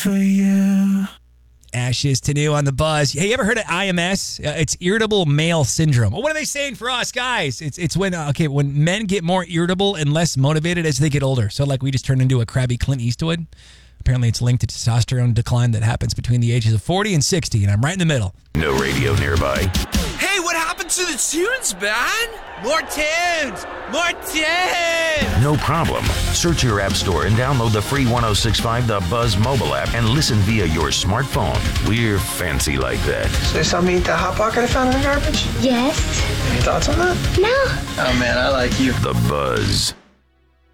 For you. Ashes to new on the buzz. Hey, you ever heard of IMS? It's irritable male syndrome. What are they saying for us guys? It's when when men get more irritable and less motivated as they get older. So like we just turned into a crabby Clint Eastwood. Apparently it's linked to testosterone decline that happens between the ages of 40 and 60, and I'm right in the middle. No radio nearby. Hey, what happened to the tunes, man? More tunes! More tunes! No problem. Search your app store and download the free 106.5 The Buzz mobile app and listen via your smartphone. We're fancy like that. So you saw me eat that Hot Pocket I found in the garbage? Yes. Any thoughts on that? No. Oh man, I like you. The Buzz.